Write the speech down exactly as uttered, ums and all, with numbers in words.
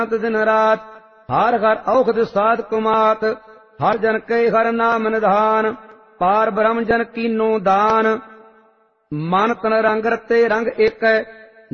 दिन रात। हर हर औखद साध कुमात, हर जन के हर नाम निधान। पार ब्रह्म जन कीनो दान, मन तन रंग रते रंग एक।